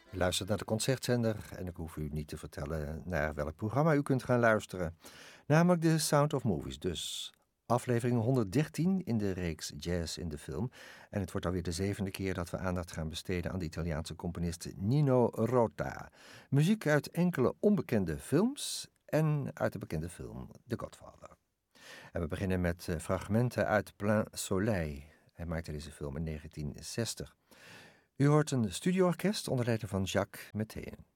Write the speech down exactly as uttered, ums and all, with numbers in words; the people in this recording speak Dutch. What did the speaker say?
U luistert naar de Concertzender en ik hoef u niet te vertellen naar welk programma u kunt gaan luisteren. Namelijk de Sound of Movies dus. Aflevering honderddertien in de reeks Jazz in de Film. En het wordt alweer de zevende keer dat we aandacht gaan besteden aan de Italiaanse componist Nino Rota. Muziek uit enkele onbekende films en uit de bekende film The Godfather. En we beginnen met fragmenten uit Plein Soleil. Hij maakte deze film in negentien zestig. U hoort een studioorkest onder leiding van Jacques Métain.